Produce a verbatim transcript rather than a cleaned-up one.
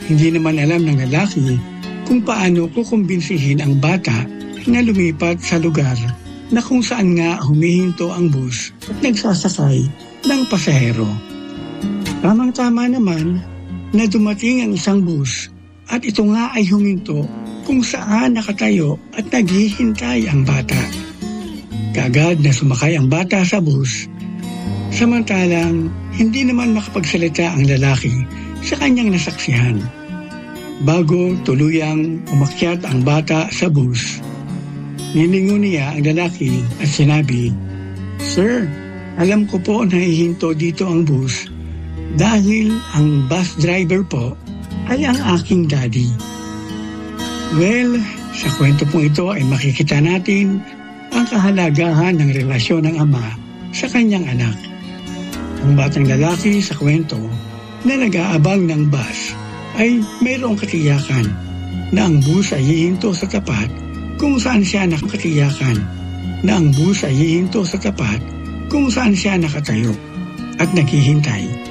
Hindi naman alam ng lalaki kung paano kukumbinsihin ang bata na lumipat sa lugar na kung saan nga humihinto ang bus at nagsasakay ng pasahero. Tamang-tama naman na dumating ang isang bus at ito nga ay huminto kung saan nakatayo at naghihintay ang bata. Kaagad na sumakay ang bata sa bus, samantalang hindi naman makapagsalita ang lalaki sa kanyang nasaksihan. Bago tuluyang umakyat ang bata sa bus, nilingon niya ang lalaki at sinabi, "Sir, alam ko po na hihinto dito ang bus dahil ang bus driver po ay ang aking daddy." Well, sa kwento pong ito ay makikita natin ang kahalagahan ng relasyon ng ama sa kanyang anak. Ang batang lalaki sa kwento na nag-aabang ng bus ay mayroong katiyakan na ang bus ay hihinto sa tapat kung saan siya nakakatiyakan na ang bus ay hihinto sa tapat kung saan siya nakatayo at naghihintay